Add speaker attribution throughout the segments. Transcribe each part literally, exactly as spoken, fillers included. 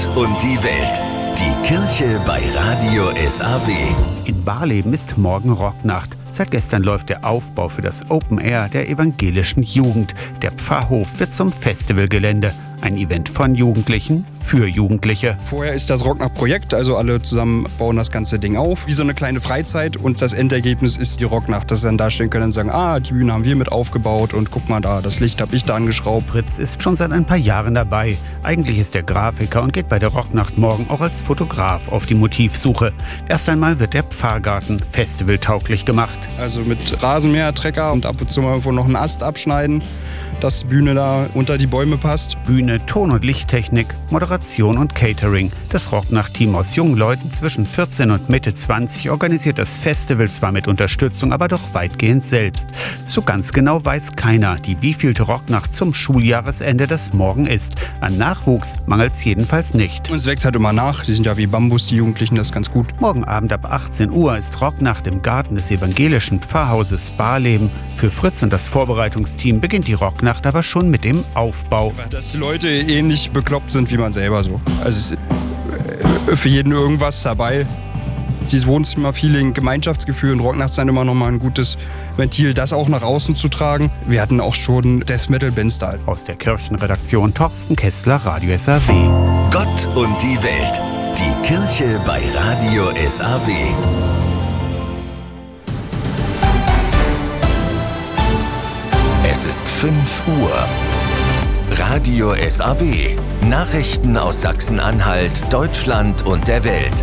Speaker 1: Gott und die Welt. Die Kirche bei Radio S A W.
Speaker 2: In Barleben ist morgen Rocknacht. Seit gestern läuft der Aufbau für das Open Air der evangelischen Jugend. Der Pfarrhof wird zum Festivalgelände. Ein Event von Jugendlichen für Jugendliche.
Speaker 3: Vorher ist das Rocknacht-Projekt, also alle zusammen bauen das ganze Ding auf. Wie so eine kleine Freizeit und das Endergebnis ist die Rocknacht, dass sie dann da stehen können und sagen, ah, die Bühne haben wir mit aufgebaut und guck mal da, das Licht habe ich da angeschraubt.
Speaker 2: Fritz ist schon seit ein paar Jahren dabei. Eigentlich ist er Grafiker und geht bei der Rocknacht morgen auch als Fotograf auf die Motivsuche. Erst einmal wird der Pfarrgarten festivaltauglich gemacht.
Speaker 3: Also mit Rasenmäher, Trecker und ab und zu mal noch einen Ast abschneiden, dass die Bühne da unter die Bäume passt.
Speaker 2: Bühne, Ton- und Lichttechnik, Moderation und Catering. Das Rocknacht-Team aus jungen Leuten zwischen vierzehn und Mitte zwanzig organisiert das Festival zwar mit Unterstützung, aber doch weitgehend selbst. So ganz genau weiß keiner, die wievielte Rocknacht zum Schuljahresende das morgen ist. An Nachwuchs mangelt es jedenfalls nicht.
Speaker 3: Und es wächst halt immer nach. Die sind ja wie Bambus, die Jugendlichen, das ist ganz gut.
Speaker 2: Morgen Abend ab achtzehn Uhr ist Rocknacht im Garten des evangelischen Pfarrhauses Barleben. Für Fritz und das Vorbereitungsteam beginnt die Rocknacht aber schon mit dem Aufbau.
Speaker 3: Dass die Leute ähnlich bekloppt sind wie man selber so. Also es ist für jeden irgendwas dabei. Dieses Wohnzimmer-Feeling, Gemeinschaftsgefühl und Rocknacht ist dann immer noch mal ein gutes Ventil, das auch nach außen zu tragen. Wir hatten auch schon Death Metal Bands da.
Speaker 2: Aus der Kirchenredaktion Torsten Kessler, Radio S A W.
Speaker 1: Gott und die Welt. Die Kirche bei Radio S A W. Es ist fünf Uhr. Radio S A W. Nachrichten aus Sachsen-Anhalt, Deutschland und der Welt.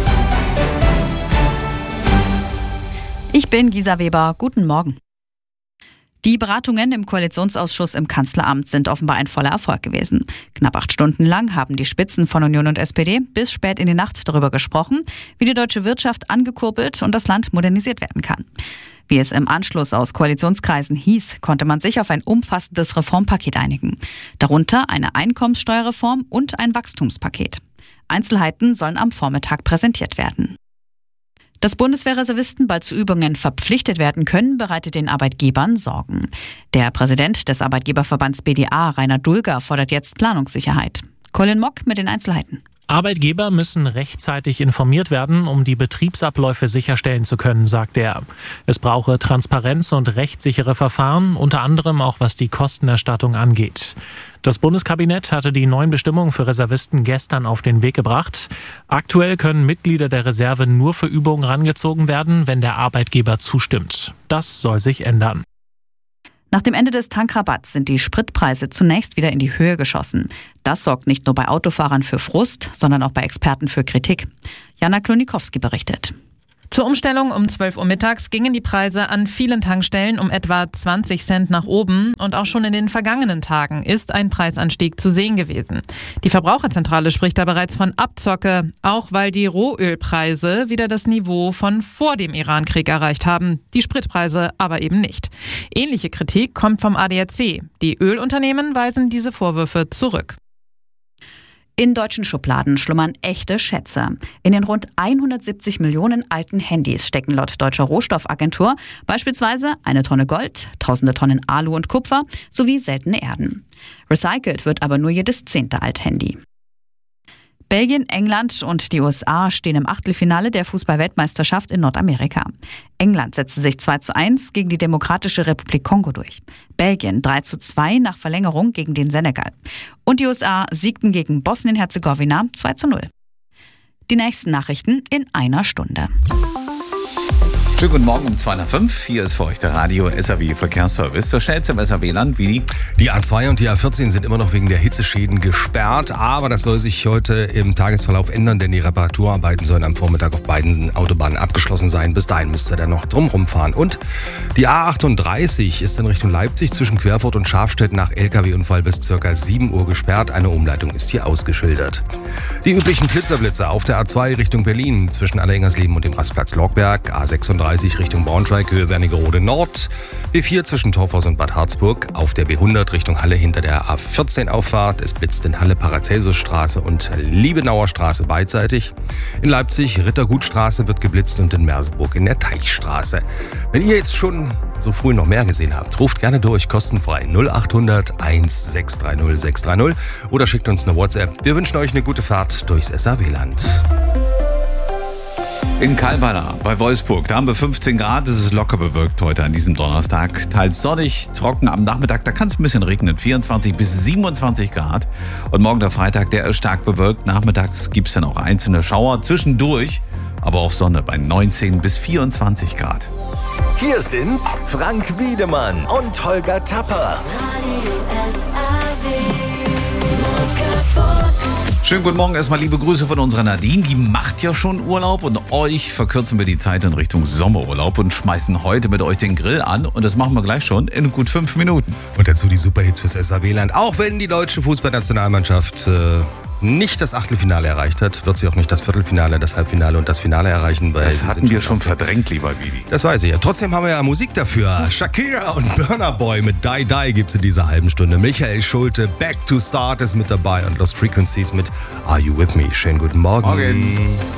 Speaker 4: Ich bin Gisa Weber. Guten Morgen. Die Beratungen im Koalitionsausschuss im Kanzleramt sind offenbar ein voller Erfolg gewesen. Knapp acht Stunden lang haben die Spitzen von Union und S P D bis spät in die Nacht darüber gesprochen, wie die deutsche Wirtschaft angekurbelt und das Land modernisiert werden kann. Wie es im Anschluss aus Koalitionskreisen hieß, konnte man sich auf ein umfassendes Reformpaket einigen. Darunter eine Einkommenssteuerreform und ein Wachstumspaket. Einzelheiten sollen am Vormittag präsentiert werden. Dass Bundeswehrreservisten bald zu Übungen verpflichtet werden können, bereitet den Arbeitgebern Sorgen. Der Präsident des Arbeitgeberverbands B D A, Rainer Dulger, fordert jetzt Planungssicherheit. Colin Mock mit den Einzelheiten.
Speaker 5: Arbeitgeber müssen rechtzeitig informiert werden, um die Betriebsabläufe sicherstellen zu können, sagt er. Es brauche Transparenz und rechtssichere Verfahren, unter anderem auch was die Kostenerstattung angeht. Das Bundeskabinett hatte die neuen Bestimmungen für Reservisten gestern auf den Weg gebracht. Aktuell können Mitglieder der Reserve nur für Übungen rangezogen werden, wenn der Arbeitgeber zustimmt. Das soll sich ändern.
Speaker 4: Nach dem Ende des Tankrabatts sind die Spritpreise zunächst wieder in die Höhe geschossen. Das sorgt nicht nur bei Autofahrern für Frust, sondern auch bei Experten für Kritik. Jana Klonikowski berichtet.
Speaker 6: Zur Umstellung um zwölf Uhr mittags gingen die Preise an vielen Tankstellen um etwa zwanzig Cent nach oben und auch schon in den vergangenen Tagen ist ein Preisanstieg zu sehen gewesen. Die Verbraucherzentrale spricht da bereits von Abzocke, auch weil die Rohölpreise wieder das Niveau von vor dem Irankrieg erreicht haben, die Spritpreise aber eben nicht. Ähnliche Kritik kommt vom A D A C. Die Ölunternehmen weisen diese Vorwürfe zurück.
Speaker 4: In deutschen Schubladen schlummern echte Schätze. In den rund hundertsiebzig Millionen alten Handys stecken laut Deutscher Rohstoffagentur beispielsweise eine Tonne Gold, tausende Tonnen Alu und Kupfer sowie seltene Erden. Recycelt wird aber nur jedes zehnte Althandy. Belgien, England und die U S A stehen im Achtelfinale der Fußball-Weltmeisterschaft in Nordamerika. England setzte sich zwei zu eins gegen die Demokratische Republik Kongo durch. Belgien drei zu zwei nach Verlängerung gegen den Senegal. Und die U S A siegten gegen Bosnien-Herzegowina zwei zu null. Die nächsten Nachrichten in einer Stunde.
Speaker 7: Schönen guten Morgen um zwei nach fünf. Hier ist für euch der Radio S A W Verkehrsservice. Das schnellste im S A W-Land wie die.
Speaker 8: Die A zwei und die A vierzehn sind immer noch wegen der Hitzeschäden gesperrt, aber das soll sich heute im Tagesverlauf ändern, denn die Reparaturarbeiten sollen am Vormittag auf beiden Autobahnen abgeschlossen sein. Bis dahin müsst ihr dann noch drumherum fahren. Und die A achtunddreißig ist in Richtung Leipzig zwischen Querfurt und Schafstedt nach L K W-Unfall bis ca. sieben Uhr gesperrt. Eine Umleitung ist hier ausgeschildert. Die üblichen Blitzerblitzer auf der A zwei Richtung Berlin zwischen Allerengersleben und dem Rastplatz Lorberg, A sechsunddreißig dreißig Richtung Braunschweig, Höhe Wernigerode Nord. B vier zwischen Torfhaus und Bad Harzburg. Auf der B hundert Richtung Halle hinter der A vierzehn Auffahrt. Es blitzt in Halle Paracelsusstraße und Liebenauer Straße beidseitig. In Leipzig Rittergutstraße wird geblitzt und in Merseburg in der Teichstraße. Wenn ihr jetzt schon so früh noch mehr gesehen habt, ruft gerne durch, kostenfrei null acht hundert eins sechs drei null sechs drei null oder schickt uns eine WhatsApp. Wir wünschen euch eine gute Fahrt durchs S A W-Land.
Speaker 7: In Kalbala bei Wolfsburg, da haben wir fünfzehn Grad, es ist locker bewölkt heute an diesem Donnerstag. Teils sonnig, trocken am Nachmittag, da kann es ein bisschen regnen, vierundzwanzig bis siebenundzwanzig Grad. Und morgen der Freitag, der ist stark bewölkt, nachmittags gibt es dann auch einzelne Schauer, zwischendurch aber auch Sonne bei neunzehn bis vierundzwanzig Grad.
Speaker 1: Hier sind Frank Wiedemann und Holger Tapper.
Speaker 7: Schönen guten Morgen, erstmal liebe Grüße von unserer Nadine, die macht ja schon Urlaub und euch verkürzen wir die Zeit in Richtung Sommerurlaub und schmeißen heute mit euch den Grill an und das machen wir gleich schon in gut fünf Minuten.
Speaker 8: Und dazu die Superhits fürs S A W-Land. Auch wenn die deutsche Fußballnationalmannschaft äh, nicht das Achtelfinale erreicht hat, wird sie auch nicht das Viertelfinale, das Halbfinale und das Finale erreichen. Weil
Speaker 7: das hatten wir schon verdrängt, lieber Vidi.
Speaker 8: Das weiß ich ja. Trotzdem haben wir ja Musik dafür. Shakira und Burna Boy mit Die Die gibt's in dieser halben Stunde. Michael Schulte, Back to Start ist mit dabei und Lost Frequencies mit Are You With Me. Schönen guten Morgen.
Speaker 7: Morgen.